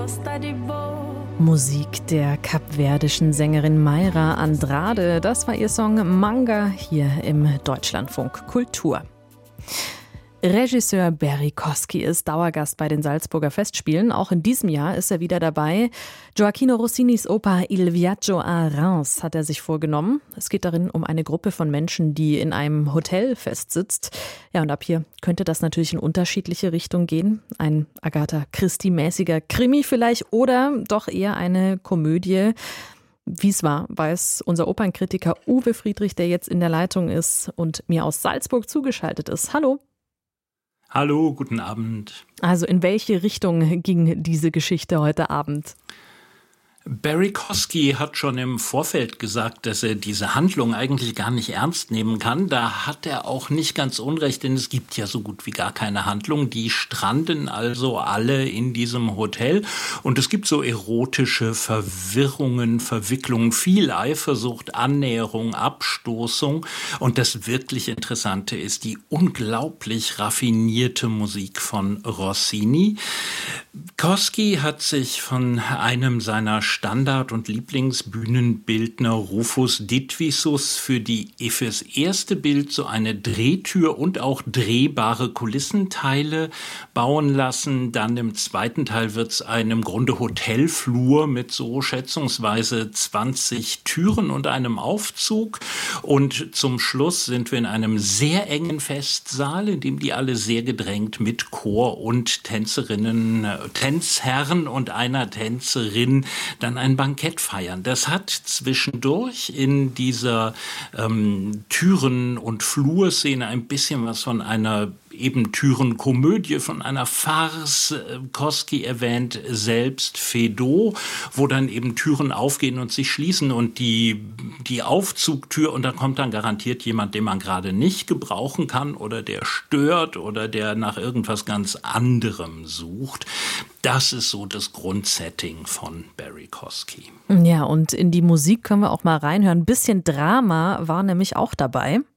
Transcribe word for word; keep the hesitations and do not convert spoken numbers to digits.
Musik der kapverdischen Sängerin Mayra Andrade. Das war ihr Song Manga hier im Deutschlandfunk Kultur. Regisseur Barry Kosky ist Dauergast bei den Salzburger Festspielen. Auch in diesem Jahr ist er wieder dabei. Gioacchino Rossinis Oper Il Viaggio a Reims hat er sich vorgenommen. Es geht darin um eine Gruppe von Menschen, die in einem Hotel festsitzt. Ja, und ab hier könnte das natürlich in unterschiedliche Richtungen gehen. Ein Agatha Christie-mäßiger Krimi vielleicht oder doch eher eine Komödie. Wie es war, weiß unser Opernkritiker Uwe Friedrich, der jetzt in der Leitung ist und mir aus Salzburg zugeschaltet ist. Hallo. Hallo, guten Abend. Also in welche Richtung ging diese Geschichte heute Abend? Barry Kosky hat schon im Vorfeld gesagt, dass er diese Handlung eigentlich gar nicht ernst nehmen kann. Da hat er auch nicht ganz unrecht, denn es gibt ja so gut wie gar keine Handlung. Die stranden also alle in diesem Hotel und es gibt so erotische Verwirrungen, Verwicklungen, viel Eifersucht, Annäherung, Abstoßung. Und das wirklich Interessante ist die unglaublich raffinierte Musik von Rossini. Kosky hat sich von einem seiner Standard- und Lieblingsbühnenbildner Rufus Ditvisus für die fürs erste Bild so eine Drehtür und auch drehbare Kulissenteile bauen lassen. Dann im zweiten Teil wird es ein im Grunde Hotelflur mit so schätzungsweise zwanzig Türen und einem Aufzug. Und zum Schluss sind wir in einem sehr engen Festsaal, in dem die alle sehr gedrängt mit Chor und Tänzerinnen, Tänzherren und einer Tänzerin dann ein Bankett feiern. Das hat zwischendurch in dieser ähm, Türen- und Flurszene ein bisschen was von einer eben Türenkomödie, von einer Farce. Kosky erwähnt selbst Feydeau, wo dann eben Türen aufgehen und sich schließen und die, die Aufzugtür und da kommt dann garantiert jemand, den man gerade nicht gebrauchen kann oder der stört oder der nach irgendwas ganz anderem sucht. Das ist so das Grundsetting von Barry Kosky. Ja, und in die Musik können wir auch mal reinhören. Ein bisschen Drama war nämlich auch dabei.